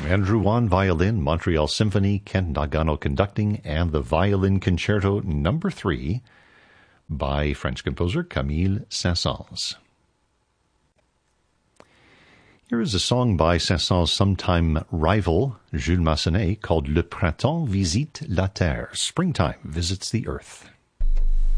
Andrew Wan, violin, Montreal Symphony, Kent Nagano conducting, and the Violin Concerto No. 3 by French composer Camille Saint-Saëns. Here is a song by Saint-Saëns' sometime rival, Jules Massenet, called Le Printemps visite la Terre. Springtime visits the Earth.